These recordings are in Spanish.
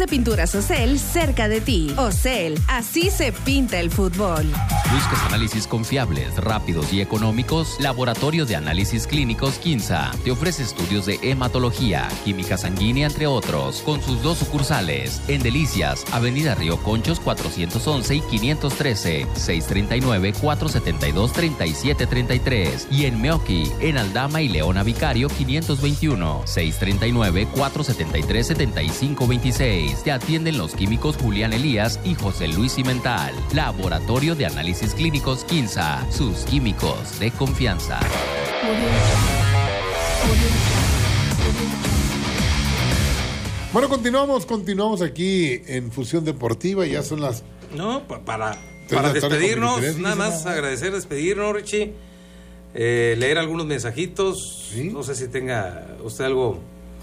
Pinturas Ocel cerca de ti. Ocel, así se pinta el fútbol. ¿Buscas análisis confiables, rápidos y económicos? Laboratorio de Análisis Clínicos Quinza te ofrece estudios de hematología, química sanguínea, entre otros, con sus 2 sucursales en Delicias, Avenida Río Conchos 411 y 513, 639-472-3733, y en Meoqui, en Aldama y Leona Vicario 521, 639-473-7526. Te atienden los químicos Julián Elías y José Luis Cimental. Laboratorio de Análisis Clínicos Quinza, sus químicos de confianza. Bueno, continuamos aquí en Fusión Deportiva. Ya son las... No, para despedirnos, nada más agradecer, despedirnos, Richie. Leer algunos mensajitos. ¿Sí? No sé si tenga usted algo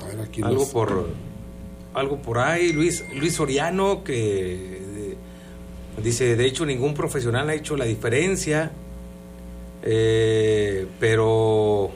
por ahí. Luis Soriano, que dice, de hecho ningún profesional ha hecho la diferencia, pero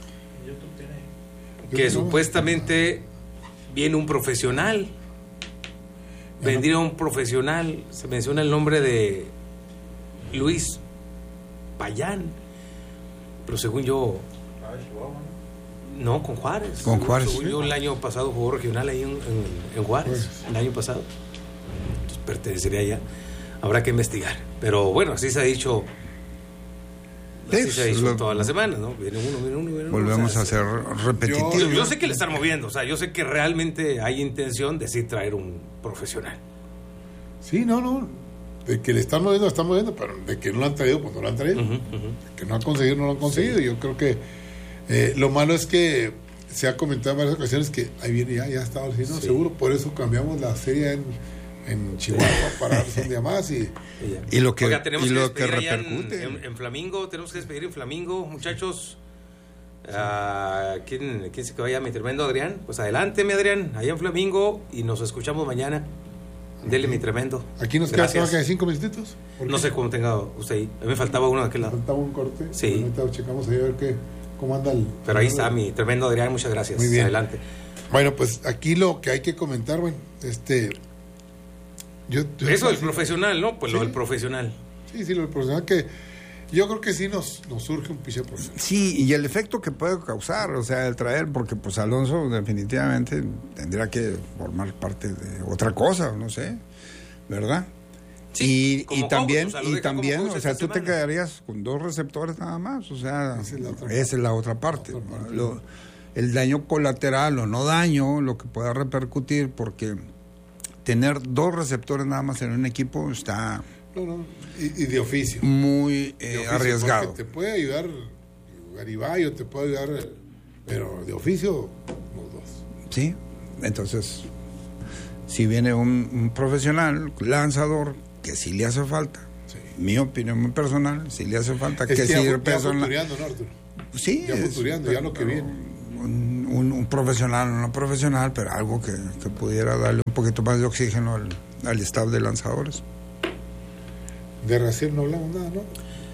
que supuestamente viene un profesional. Vendría un profesional. Se menciona el nombre de Luis Payán, pero según yo, no, con Juárez. Con Juárez. Según yo, el año pasado jugó regional ahí en Juárez, el año pasado. Entonces pertenecería allá. Habrá que investigar. Pero bueno, así se ha dicho. Así se ha dicho todas las semanas, ¿no? Viene uno. Volvemos a ser repetitivos. Yo sé que le están moviendo, o sea, yo sé que realmente hay intención de sí traer un profesional. Sí, no. De que le están moviendo, pero de que no lo han traído, pues no lo han traído. De que no han conseguido, no lo han conseguido. Sí. Yo creo que lo malo es que se ha comentado en varias ocasiones que ahí viene ya estaba diciendo, sí. Seguro, por eso cambiamos la serie en Chihuahua para darse un día más y lo que, oiga, tenemos y lo que repercute en Flamingo, tenemos que despedir en Flamingo, muchachos. ¿Quién se que vaya? Mi tremendo Adrián. Pues adelante, mi Adrián, allá en Flamingo, y nos escuchamos mañana. Dele, mi tremendo. Aquí nos queda 5 minutitos. No sé cómo tenga usted ahí. A mí me faltaba uno de aquel lado. Faltaba un corte. Sí. Ahorita checamos ahí a ver cómo anda el... Pero ahí está mi tremendo Adrián, muchas gracias. Muy bien. Adelante. Bueno, pues aquí lo que hay que comentar, bueno, eso del profesional, ¿no? Pues sí. Lo del profesional. Sí, lo del profesional, que yo creo que sí nos surge un piche profesional. Sí, y el efecto que puede causar, o sea, el traer, porque pues Alonso definitivamente tendría que formar parte de otra cosa, no sé, ¿verdad? Sí, y también, o sea, tú te quedarías con 2 receptores nada más, o sea, esa es la otra parte. El daño colateral o no daño, lo que pueda repercutir, porque tener 2 receptores nada más en un equipo está... No, y de oficio. Muy arriesgado. Te puede ayudar Garibay, te puede ayudar, pero de oficio, los 2. Sí, entonces, si viene un profesional, lanzador, que sí le hace falta, mi opinión muy personal, sí le hace falta, que sí personal. ¿No, Arturo? Sí, ya futuriando, ya lo que viene. Un profesional, no profesional, pero algo que pudiera darle un poquito más de oxígeno al staff de lanzadores. De Raciel no hablamos nada, ¿no?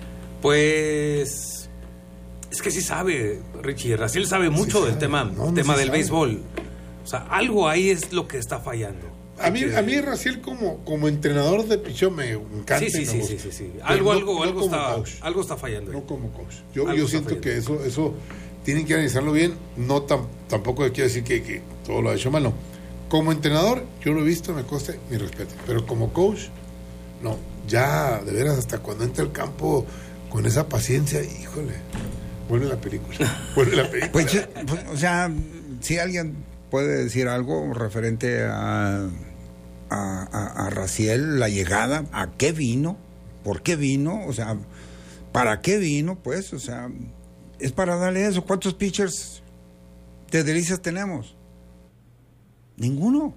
Pues es que sí sabe, Richie. Raciel sabe mucho del tema del béisbol. O sea, algo ahí es lo que está fallando. A mí Raciel como entrenador de picheo me encanta. Sí. Algo está fallando. No como coach. Yo siento que eso tienen que analizarlo bien. No tampoco quiero decir que todo lo ha hecho mal, no. Como entrenador, yo lo he visto, me consta mi respeto. Pero como coach, no. Ya, de veras, hasta cuando entra al campo con esa paciencia, híjole, vuelve la película. Pues, o sea, si alguien puede decir algo referente a Raciel, la llegada, ¿a qué vino? ¿Por qué vino? O sea, ¿para qué vino? Pues, o sea, es para darle eso. ¿Cuántos pitchers de Delicias tenemos? Ninguno.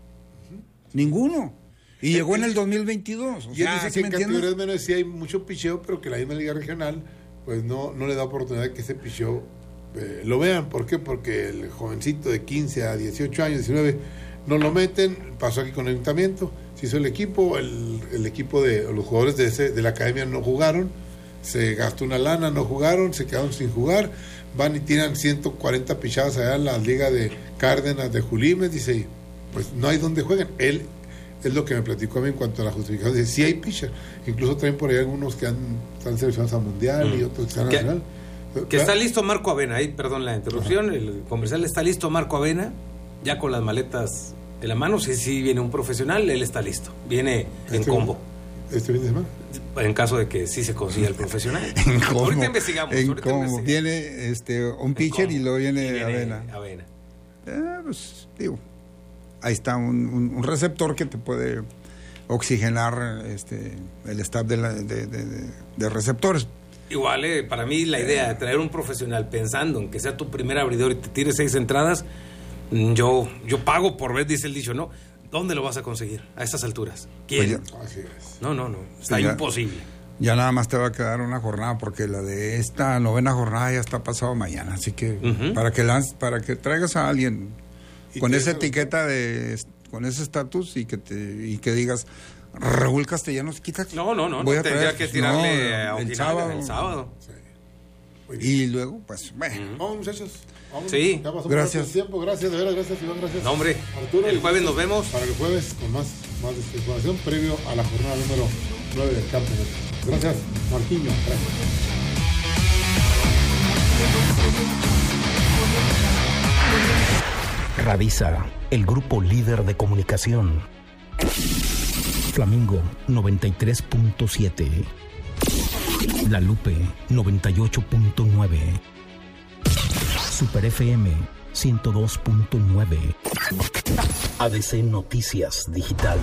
Y llegó en el 2022. O sea, dice que en categorías menores sí hay mucho picheo, pero que la misma liga regional pues no le da oportunidad de que ese picheo lo vean. ¿Por qué? Porque el jovencito de 15 a 18 años, 19, no lo meten. Pasó aquí con el ayuntamiento, se hizo el equipo, el equipo de los jugadores de la academia no jugaron, se gastó una lana, no jugaron, se quedaron sin jugar, van y tiran 140 pichadas allá en la liga de Cárdenas de Julimes, dice, pues no hay donde jueguen. Él es lo que me platicó a mí en cuanto a la justificación. Dice, sí hay pitcher. Incluso traen por ahí algunos que están seleccionados a Mundial y otros que están a Nacional. Que está listo Marco Avena, ahí, perdón la interrupción, el comercial, está listo Marco Avena, ya con las maletas en la mano. Si viene un profesional, él está listo, viene en combo. ¿Este fin de semana? En caso de que sí se consiga el profesional. Ahorita investigamos. Viene un pitcher y luego viene Avena. Pues digo, ahí está un receptor que te puede oxigenar el staff de receptores. Igual, para mí la idea de traer un profesional pensando en que sea tu primer abridor y te tire 6 entradas, yo pago por ver, dice el dicho, ¿no? ¿Dónde lo vas a conseguir a estas alturas? ¿Quién? Pues no, está imposible. Ya nada más te va a quedar una jornada, porque la de esta 9ª jornada ya está pasado mañana, así que para que traigas a alguien con esa etiqueta con ese estatus y que digas Raúl Castellanos, quítate. No, tendría que tirarle a el sábado. Sí. Y luego, pues, bueno. Vamos, muchachos. Vamos. Sí. Ya pasó gracias. El tiempo. Gracias, de verdad, gracias, Iván, gracias. No, hombre, Arturo, el jueves nos vemos. Para el jueves con más información previo a la jornada número 9 del campeonato. Gracias, Marquiño. Gracias. Radisa, el grupo líder de comunicación. Flamingo 93.7. La Lupe 98.9. Super FM 102.9. ADC Noticias Digital.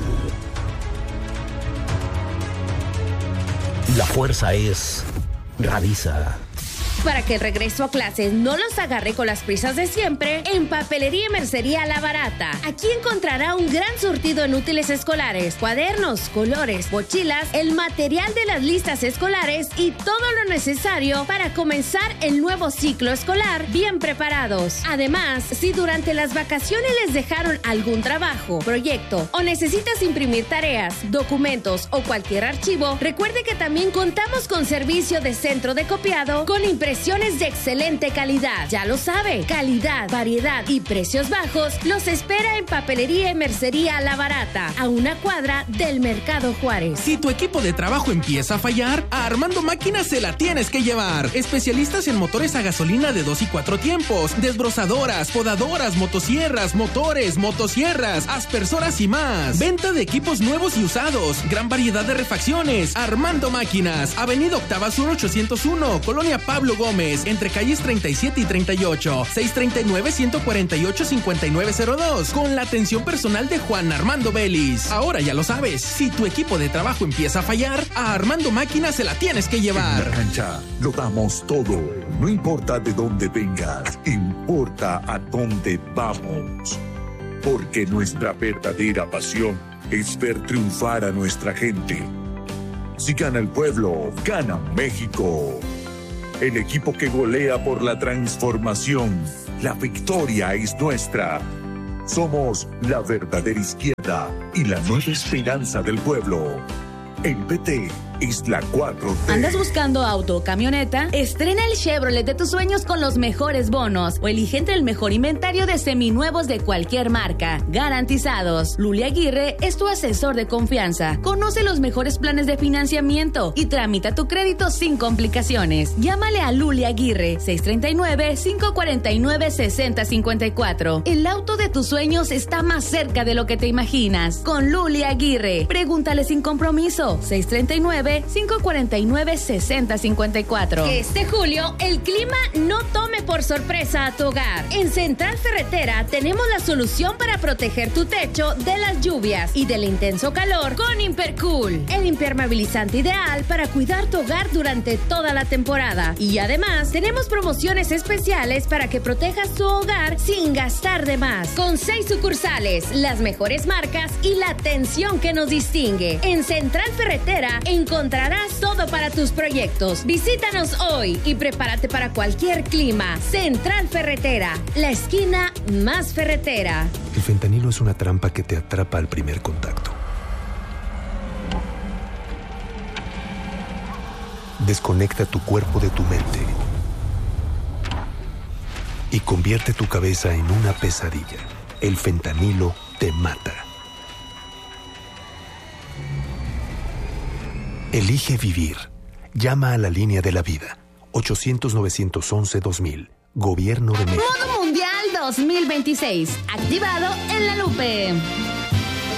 La fuerza es Radisa. Para que el regreso a clases no los agarre con las prisas de siempre, en Papelería y Mercería La Barata. Aquí encontrará un gran surtido en útiles escolares, cuadernos, colores, mochilas, el material de las listas escolares y todo lo necesario para comenzar el nuevo ciclo escolar bien preparados. Además, si durante las vacaciones les dejaron algún trabajo, proyecto o necesitas imprimir tareas, documentos o cualquier archivo, recuerde que también contamos con servicio de centro de copiado con impresiones de excelente calidad. Ya lo sabe, calidad, variedad y precios bajos los espera en Papelería y Mercería La Barata, a una cuadra del Mercado Juárez. Si tu equipo de trabajo empieza a fallar, a Armando Máquinas se la tienes que llevar. Especialistas en motores a gasolina de 2 y 4 tiempos, desbrozadoras, podadoras, motosierras, aspersoras y más. Venta de equipos nuevos y usados, gran variedad de refacciones. Armando Máquinas, Avenida Octava Sur 801, Colonia Pablo Gómez, entre calles 37 y 38, 639-148-5902, con la atención personal de Juan Armando Vélez. Ahora ya lo sabes, si tu equipo de trabajo empieza a fallar, a Armando Máquinas se la tienes que llevar. En la cancha lo damos todo, no importa de dónde vengas, importa a dónde vamos. Porque nuestra verdadera pasión es ver triunfar a nuestra gente. Si gana el pueblo, gana México. El equipo que golea por la transformación. La victoria es nuestra. Somos la verdadera izquierda y la nueva esperanza del pueblo. El PT es la 4T. ¿Andas buscando auto o camioneta? Estrena el Chevrolet de tus sueños con los mejores bonos o elige entre el mejor inventario de seminuevos de cualquier marca. Garantizados. Luli Aguirre es tu asesor de confianza. Conoce los mejores planes de financiamiento y tramita tu crédito sin complicaciones. Llámale a Luli Aguirre 639-549-6054. El auto de tus sueños está más cerca de lo que te imaginas. Con Luli Aguirre. Pregúntale sin compromiso. 639-549-6054. Que este julio el clima no tome por sorpresa a tu hogar. En Central Ferretera tenemos la solución para proteger tu techo de las lluvias y del intenso calor con Impercool, el impermeabilizante ideal para cuidar tu hogar durante toda la temporada. Y además tenemos promociones especiales para que protejas tu hogar sin gastar de más. Con 6 sucursales, las mejores marcas y la atención que nos distingue. En Central Ferretera encontrarás todo para tus proyectos. Visítanos hoy y prepárate para cualquier clima. Central Ferretera, la esquina más ferretera. El fentanilo es una trampa que te atrapa al primer contacto. Desconecta tu cuerpo de tu mente y convierte tu cabeza en una pesadilla. El fentanilo te mata. Elige vivir. Llama a la línea de la vida. 800-911-2000. Gobierno de México. Modo Mundial 2026. Activado en La Lupe.